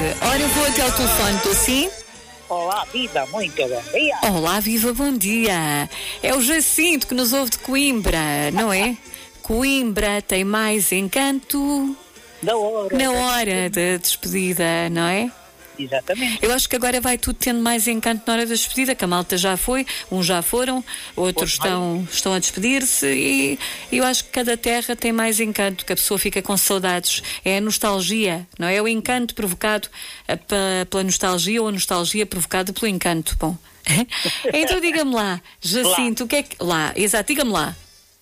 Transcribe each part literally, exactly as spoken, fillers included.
Ora, vou até ao telefone, estou sim? Olá, viva, muito bom dia. Olá, viva, bom dia. É o Jacinto que nos ouve de Coimbra, não é? Coimbra tem mais encanto Da hora. na hora da despedida, não é? Exatamente. Eu acho que agora vai tudo tendo mais encanto na hora da despedida, que a malta já foi, uns já foram, outros estão, estão a despedir-se e eu acho que cada terra tem mais encanto, que a pessoa fica com saudades. É a nostalgia, não é? O encanto provocado eh, pe- pela nostalgia ou a nostalgia provocada pelo encanto. Bom, então diga-me lá, Jacinto, o que é que... Lá, exato, diga-me lá.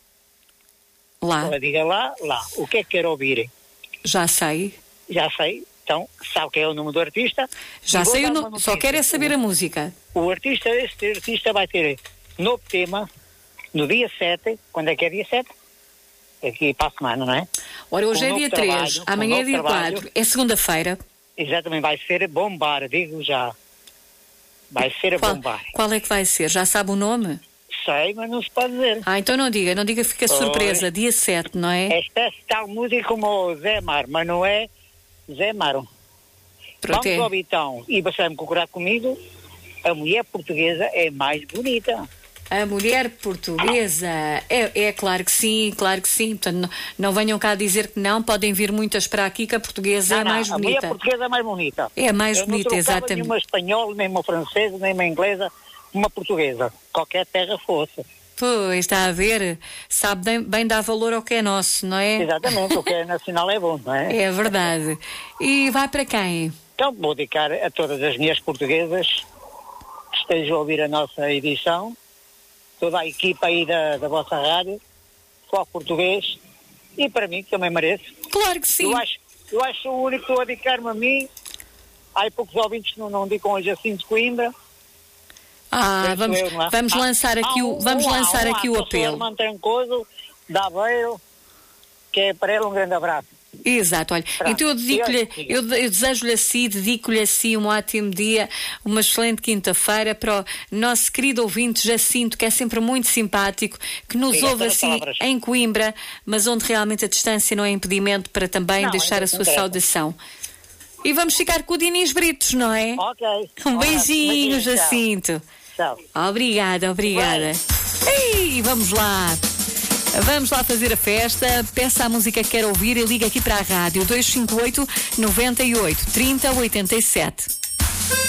Lá, Ela diga lá, lá, o que é que quer ouvir? já sei, Já sei. Então, sabe quem é o nome do artista? já E vou sei, dar o uma no... notícia. só quero é saber a música. O artista, este artista vai ter novo tema no dia sete. Quando é que é dia sete? Aqui para a semana, não é? Ora, hoje Com é novo dia trabalho, três, com amanhã é novo dia trabalho. quatro, é segunda-feira. Exatamente, vai ser bombar, digo já. Vai ser a Qual, bombar. qual é que vai ser? Já sabe o nome? Sei, mas não se pode dizer. Ah, então não diga, não diga, fica Pois. surpresa, dia sete, não é? Esta é tal música como o Zé Mar, mas não é Zé Maro. Pronto, Vamos é. ao Bitão e você vai me concordar comigo, a mulher portuguesa é mais bonita. A mulher portuguesa, é, é claro que sim, claro que sim. Portanto, não, não venham cá dizer que não, podem vir muitas para aqui, que a portuguesa Não, é não, mais a mulher bonita. portuguesa é mais bonita. É a mais Eu bonita, não trocava exatamente. nenhuma espanhola, nem uma francesa, nem uma inglesa, uma portuguesa. Qualquer terra fosse. Pois, está a ver, sabe bem, bem dar valor ao que é nosso, não é? Exatamente, o que é nacional é bom, não é? É verdade. E vai para quem? Então vou dedicar a todas as minhas portuguesas que estejam a ouvir a nossa edição, toda a equipa aí da, da vossa rádio, só português, e para mim, que também mereço. Claro que sim. Eu acho, eu acho o único que estou a dedicar-me a mim. Há poucos ouvintes que não, não dedicam hoje assim de Coimbra. Ah, Penso vamos, eu, não é? vamos Ah, lançar aqui há o, um- vamos um há, lançar um aqui há, o que é o senhor apelo. Mantrancoso, da Aveiro, que é para ele um grande abraço. Exato, olha, Pronto. então eu dedico-lhe, Diga. eu, eu desejo-lhe assim, dedico-lhe assim um ótimo dia, uma excelente quinta-feira para o nosso querido ouvinte Jacinto, que é sempre muito simpático, que nos Obrigado ouve pelas assim palavras. em Coimbra, mas onde realmente a distância não é impedimento para também Não, deixar ainda a sua interessa. saudação. E vamos ficar com o Dinis Britos, não é? Ok. Um Ora, beijinho, beijinho, tchau. Jacinto. Tchau. Obrigada, obrigada. Ei, vamos lá. Vamos lá fazer a festa. Peça a música que quer ouvir e liga aqui para a rádio dois cinco oito, nove oito, três zero oito sete.